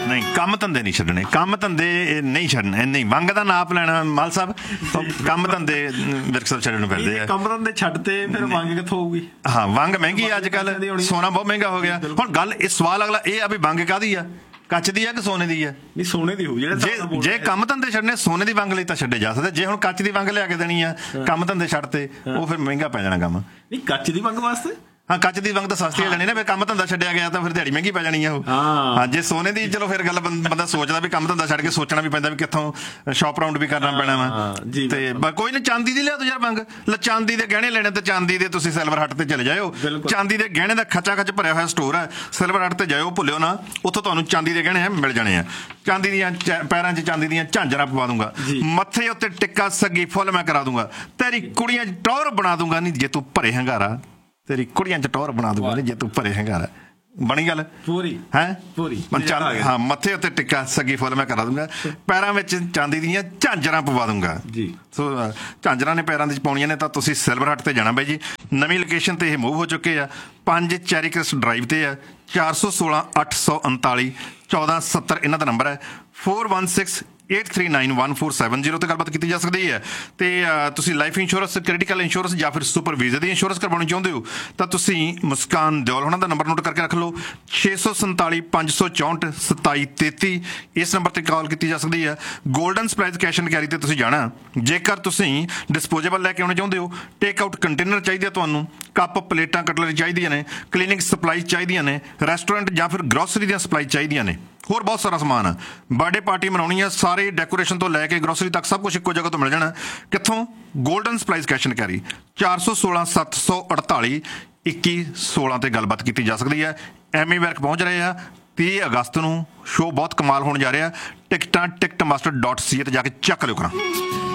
ਨਹੀਂ ਕੰਮ ਧੰਦੇ ਨਹੀਂ ਛੱਡਣੇ, ਕੰਮ ਧੰਦੇ ਨਹੀਂ ਛੱਡਣੇ, ਨਹੀਂ ਵੰਗ ਦਾ ਨਾਪ ਲੈਣਾ ਮਾਲ ਸਾਹਿਬ, ਕੰਮ ਧੰਦੇ ਵਿਰਕ ਸਾਹਿਬ ਛੱਡਣ ਪੈਂਦੇ ਆ। ਕੰਮ ਧੰਦੇ ਛੱਡ ਤੇ ਫਿਰ ਵੰਗ ਕਿੱਥੋਂ ਹੋਊਗੀ? ਹਾਂ ਵੰਗ ਮਹਿੰਗੀ ਅੱਜ ਕੱਲ੍ਹ, ਸੋਨਾ ਬਹੁਤ ਮਹਿੰਗਾ ਹੋ ਗਿਆ। ਹੁਣ ਗੱਲ ਇਹ ਸਵਾਲ ਅਗਲਾ ਇਹ ਆ ਵੀ ਵੰਗ ਕਾਹਦੀ ਆ, ਕੱਚ ਦੀ ਆ ਕਿ ਸੋਨੇ ਦੀ ਆ? ਨਹੀਂ ਸੋਨੇ ਦੀ ਹੋਊ ਜਿਹੜੇ। ਜੇ ਕੰਮ ਧੰਦੇ ਛੱਡਣੇ ਸੋਨੇ ਦੀ ਵੰਗ ਲਈ ਤਾਂ ਛੱਡੇ ਜਾ ਸਕਦੇ, ਜੇ ਹੁਣ ਕੱਚ ਦੀ ਵੰਗ ਲਿਆ ਕੇ ਦੇਣੀ ਆ ਕੰਮ ਧੰਦੇ ਛੱਡ ਤੇ ਉਹ ਫਿਰ ਮਹਿੰਗਾ ਪੈ ਜਾਣਾ ਕੰਮ। ਨਹੀਂ ਕੱਚ ਦੀ ਵੰਗ ਵਾਸਤੇ ਹਾਂ ਕੱਚ ਦੀ ਵੰਗ ਤਾਂ ਸਸਤੀ ਹੋ ਜਾਣੀ ਨਾ, ਫਿਰ ਕੰਮ ਧੰਦਾ ਛੱਡਿਆ ਗਿਆ ਤਾਂ ਫਿਰ ਦਿਹਾੜੀ ਮਹਿੰਗੀ ਪੈ ਜਾਣੀ ਆ ਉਹ। ਹਾਂ ਜੇ ਸੋਨੇ ਦੀ ਚਲੋ ਫਿਰ ਗੱਲ ਬੰਦਾ ਸੋਚਦਾ ਵੀ ਕੰਮ ਧੰਦਾ ਛੱਡ ਕੇ ਸੋਚਣਾ ਵੀ ਪੈਂਦਾ ਵੀ ਕਿੱਥੋਂ ਸ਼ਾਪ ਰਾਊਂਡ ਵੀ ਕਰਨਾ ਪੈਣਾ ਵਾ। ਤੇ ਕੋਈ ਨਾ ਚਾਂਦੀ ਦੀ ਲਿਆ ਤੂੰ ਯਾਰ ਵੰਗ, ਚਾਂਦੀ ਦੇ ਗਹਿਣੇ ਲੈਣੇ ਤੇ ਚਾਂਦੀ ਦੇ ਤੁਸੀਂ ਸਿਲਵਰ ਹੱਟ ਤੇ ਚਲੇ ਜਾਇਓ, ਚਾਂਦੀ ਦੇ ਗਹਿਣੇ ਦਾ ਖੱਚਾ ਖੱਚ ਭਰਿਆ ਹੋਇਆ ਸਟੋਰ ਹੈ, ਸਿਲਵਰ ਹੱਟ ਤੇ ਜਾਇਓ ਭੁੱਲਿਓ ਨਾ, ਉੱਥੋਂ ਤੁਹਾਨੂੰ ਚਾਂਦੀ ਦੇ ਗਹਿਣੇ ਮਿਲ ਜਾਣੇ ਆ। ਚਾਂਦੀ ਦੀਆਂ ਪੈਰਾਂ 'ਚ ਚਾਂਦੀ ਦੀਆਂ ਝਾਂਜਰਾਂ ਪਵਾ ਦੂੰਗਾ, ਮੱਥੇ ਉੱਤੇ ਟਿੱਕਾ ਸੱਗੀ ਫੁੱਲ ਮੈਂ ਕਰਾ ਦੂੰਗਾ, ਤੇਰੀ ਕੁੜੀਆਂ 'ਚ ਟੌਰ ਬਣਾ ਦੂੰਗਾ ਨਹੀਂ ਜੇ ਤੂੰ ਭਰੇ ਹੰਗਾਰਾ, ਤੇਰੀ ਕੁੜੀਆਂ 'ਚ ਟੌਰ ਬਣਾ ਦੂੰਗਾ ਨਹੀਂ ਜੇ ਤੂੰ ਭਰੇ ਹੰਗਾਰਾ। ਬਣੀ ਗੱਲ ਪੂਰੀ ਹੈ ਪੂਰੀ। ਹਾਂ ਮੱਥੇ ਉੱਤੇ ਟਿੱਕਾ ਸੱਗੀ ਫੁੱਲ ਮੈਂ ਕਰਾ ਦੂੰਗਾ, ਪੈਰਾਂ ਵਿੱਚ ਚਾਂਦੀ ਦੀਆਂ ਝਾਂਜਰਾਂ ਪਵਾ ਦੂੰਗਾ ਜੀ। ਸੋ ਝਾਂਜਰਾਂ ਨੇ ਪੈਰਾਂ ਦੇ ਪਾਉਣੀਆਂ ਨੇ ਤਾਂ ਤੁਸੀਂ ਸਿਲਵਰ ਹੱਟ ਤੇ ਜਾਣਾ ਬਾਈ ਜੀ। ਨਵੀਂ ਲੋਕੇਸ਼ਨ ਤੇ ਇਹ ਮੂਵ ਹੋ ਚੁੱਕੇ ਆ, 5 ਚੈਰੀਕ੍ਰਿਸਟ ਡਰਾਈਵ ਤੇ ਆ, 416 839 1470 ਇਹਨਾਂ ਦਾ ਨੰਬਰ ਹੈ। 4168391470 ਤੇ ਗੱਲਬਾਤ ਕੀਤੀ ਜਾ ਸਕਦੀ ਹੈ। ਤੇ ਤੁਸੀਂ ਲਾਈਫ ਇੰਸ਼ੋਰੈਂਸ, ਕ੍ਰਿਟੀਕਲ ਇੰਸ਼ੋਰੈਂਸ ਜਾਂ ਫਿਰ ਸੁਪਰ ਵੀਜ਼ੇ ਦੀ ਇੰਸ਼ੋਰੈਂਸ ਕਰਵਾਉਣੀ ਚਾਹੁੰਦੇ ਹੋ ਤਾਂ ਤੁਸੀਂ ਮੁਸਕਾਨ ਦਿਓਲ ਹੋਣਾ ਦਾ ਨੰਬਰ ਨੋਟ ਕਰਕੇ ਰੱਖ ਲਓ, 647 564 2733 ਇਸ ਨੰਬਰ ਤੇ ਕਾਲ ਕੀਤੀ ਜਾ ਸਕਦੀ ਹੈ। Golden supplies cash and carry ਤੇ ਤੁਸੀਂ ਜਾਣਾ। ਜੇਕਰ ਤੁਸੀਂ ਡਿਸਪੋਜ਼ੇਬਲ ਲੈ ਕੇ ਆਉਣੇ ਚਾਹੁੰਦੇ ਹੋ, ਟੇਕ ਆਊਟ ਕੰਟੇਨਰ ਚਾਹੀਦੇ ਆ ਤੁਹਾਨੂੰ, ਕੱਪ ਪਲੇਟਾਂ ਕਟਲਰੀ ਚਾਹੀਦੀਆਂ ਨੇ, ਕਲੀਨਿੰਗ ਸਪਲਾਈਜ਼ ਚਾਹੀਦੀਆਂ ਨੇ, ਰੈਸਟੋਰੈਂਟ ਜਾਂ ਫਿਰ ਗਰੋਸਰੀ ਦੀਆਂ ਸਪਲਾਈ ਚਾਹੀਦੀਆਂ ਨੇ, ਹੋਰ ਬਹੁਤ ਸਾਰਾ ਸਮਾਨ ਆ। ਬਰਥਡੇ ਪਾਰਟੀ ਮਨਾਉਣੀ ਆ, ਸਾਰੇ ਡੈਕੋਰੇਸ਼ਨ ਤੋਂ ਲੈ ਕੇ ਗਰੋਸਰੀ ਤੱਕ ਸਭ ਕੁਝ ਇੱਕੋ ਜਗ੍ਹਾ ਤੋਂ ਮਿਲ ਜਾਣਾ। ਕਿੱਥੋਂ? Golden supplies cash and carry, 416 748 2116 ਤੇ ਗੱਲਬਾਤ ਕੀਤੀ ਜਾ ਸਕਦੀ ਹੈ। ਐਮੀ ਵਰਕ ਪਹੁੰਚ ਰਹੇ ਆ 30 ਅਗਸਤ ਨੂੰ, ਸ਼ੋਅ ਬਹੁਤ ਕਮਾਲ ਹੋਣ ਜਾ ਰਿਹਾ। ਟਿਕਟਾਂ ticketmaster.ca ਤੇ ਜਾ ਕੇ ਚੱਕ ਲਿਓ ਕਰਾਂ।